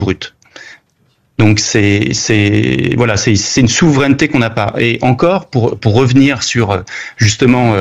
brut. Donc c'est une souveraineté qu'on n'a pas. Et encore pour revenir sur justement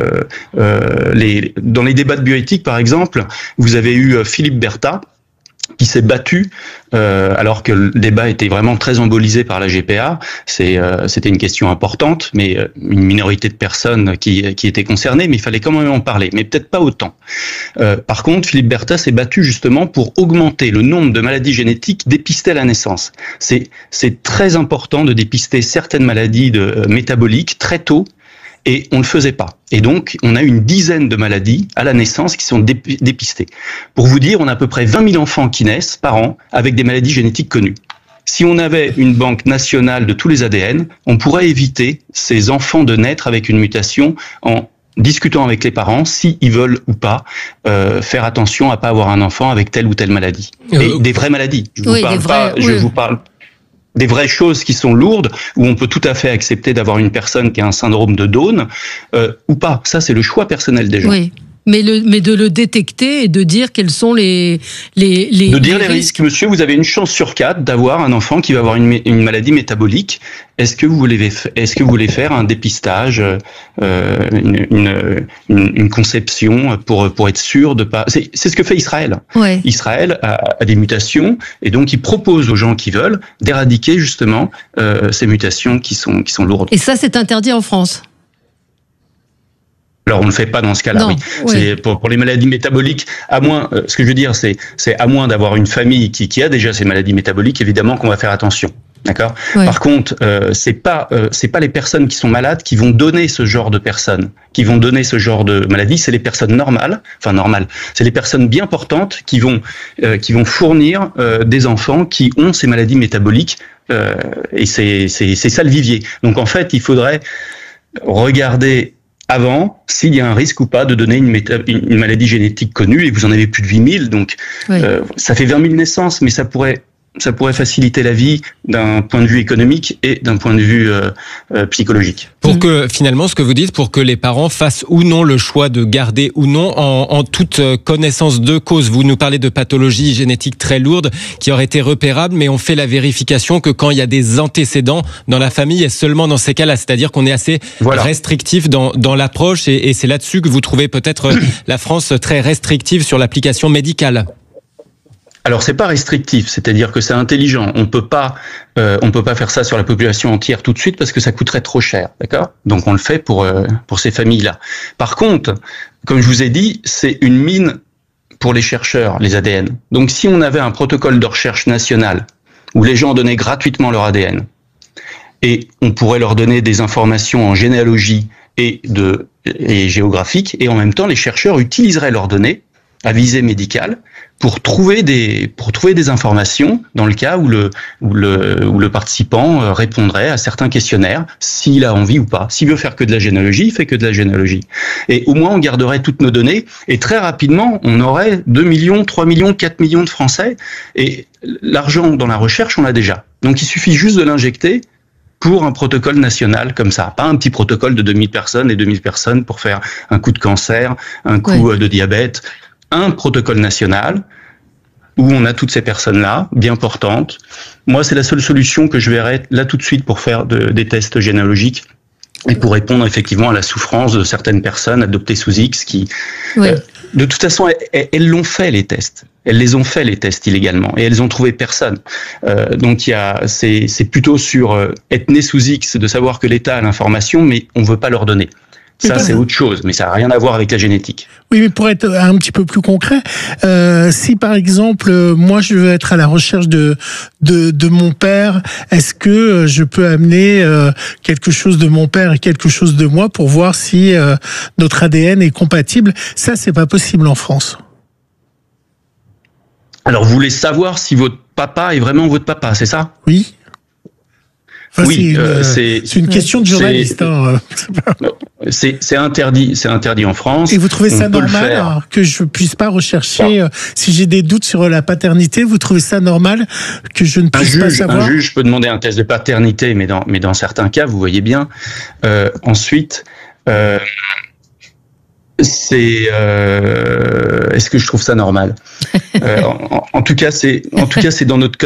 dans les débats de bioéthique par exemple, vous avez eu Philippe Berta qui s'est battu alors que le débat était vraiment très embolisé par la GPA. C'était une question importante, mais une minorité de personnes qui étaient concernées, mais il fallait quand même en parler, mais peut-être pas autant. Par contre, Philippe Berta s'est battu justement pour augmenter le nombre de maladies génétiques dépistées à la naissance. C'est très important de dépister certaines maladies métaboliques très tôt, et on ne le faisait pas. Et donc, on a une dizaine de maladies à la naissance qui sont dépistées. Pour vous dire, on a à peu près 20 000 enfants qui naissent par an avec des maladies génétiques connues. Si on avait une banque nationale de tous les ADN, on pourrait éviter ces enfants de naître avec une mutation en discutant avec les parents s'ils veulent ou pas faire attention à pas avoir un enfant avec telle ou telle maladie. Et des vraies maladies. Je vous parle des vraies choses qui sont lourdes, où on peut tout à fait accepter d'avoir une personne qui a un syndrome de Down, ou pas. Ça, c'est le choix personnel des gens. Oui. Mais de le détecter et de dire quels sont les risques. Monsieur, vous avez une chance sur 4 d'avoir un enfant qui va avoir une maladie métabolique. Est-ce que vous voulez faire un dépistage, une conception pour être sûr de pas. C'est ce que fait Israël. Ouais. Israël a des mutations et donc il propose aux gens qui veulent d'éradiquer justement ces mutations qui sont lourdes. Et ça, c'est interdit en France. Alors on ne le fait pas dans ce cas-là. Non, oui. C'est pour les maladies métaboliques, à moins, ce que je veux dire, c'est à moins d'avoir une famille qui a déjà ces maladies métaboliques, évidemment qu'on va faire attention. D'accord. Ouais. Par contre, c'est pas les personnes qui sont malades qui vont donner ce genre de personnes, qui vont donner ce genre de maladie. C'est les personnes normales. C'est les personnes bien portantes qui vont fournir des enfants qui ont ces maladies métaboliques. Et c'est ça le vivier. Donc en fait, il faudrait regarder avant s'il y a un risque ou pas de donner une maladie génétique connue, et vous en avez plus de 8 000, donc ça fait 20 000 naissances, mais ça pourrait faciliter la vie d'un point de vue économique et d'un point de vue psychologique. Pour que finalement, ce que vous dites, pour que les parents fassent ou non le choix de garder ou non en toute connaissance de cause. Vous nous parlez de pathologies génétiques très lourdes qui auraient été repérables, mais on fait la vérification que quand il y a des antécédents dans la famille, et seulement dans ces cas-là, c'est-à-dire qu'on est assez restrictif dans l'approche, et c'est là-dessus que vous trouvez peut-être la France très restrictive sur l'application médicale. Alors c'est pas restrictif, c'est-à-dire que c'est intelligent. On peut pas faire ça sur la population entière tout de suite parce que ça coûterait trop cher, d'accord ? Donc on le fait pour ces familles-là. Par contre, comme je vous ai dit, c'est une mine pour les chercheurs, les ADN. Donc si on avait un protocole de recherche national où les gens donnaient gratuitement leur ADN et on pourrait leur donner des informations en généalogie et géographique, et en même temps les chercheurs utiliseraient leurs données à visée médicale pour trouver des informations dans le cas où le participant répondrait à certains questionnaires, s'il a envie ou pas. S'il veut faire que de la généalogie, il fait que de la généalogie. Et au moins, on garderait toutes nos données, et très rapidement, on aurait 2 millions, 3 millions, 4 millions de Français, et l'argent dans la recherche, on l'a déjà. Donc il suffit juste de l'injecter pour un protocole national comme ça, pas un petit protocole de 2000 personnes et 2000 personnes pour faire un coup de cancer, un coup de diabète. Un protocole national où on a toutes ces personnes-là, bien portantes. Moi, c'est la seule solution que je verrais là tout de suite pour faire des tests généalogiques et pour répondre effectivement à la souffrance de certaines personnes adoptées sous X qui... de toute façon, elles l'ont fait, les tests. Elles les ont fait, les tests, illégalement, et elles ont trouvé personne. Donc c'est plutôt sur être né sous X, de savoir que l'État a l'information, mais on veut pas leur donner. Ça, c'est autre chose, mais ça n'a rien à voir avec la génétique. Oui, mais pour être un petit peu plus concret, si par exemple, moi je veux être à la recherche de mon père, est-ce que je peux amener quelque chose de mon père et quelque chose de moi pour voir si notre ADN est compatible? Ça, c'est pas possible en France. Alors, vous voulez savoir si votre papa est vraiment votre papa, c'est ça? Oui. Enfin, oui, c'est une question de journaliste. C'est interdit en France. Et vous trouvez ça normal que je puisse pas rechercher si j'ai des doutes sur la paternité? Vous trouvez ça normal que je ne puisse pas savoir? Un juge peut demander un test de paternité, mais dans certains cas, vous voyez bien. Ensuite, C'est est-ce que je trouve ça normal? En tout cas, c'est dans notre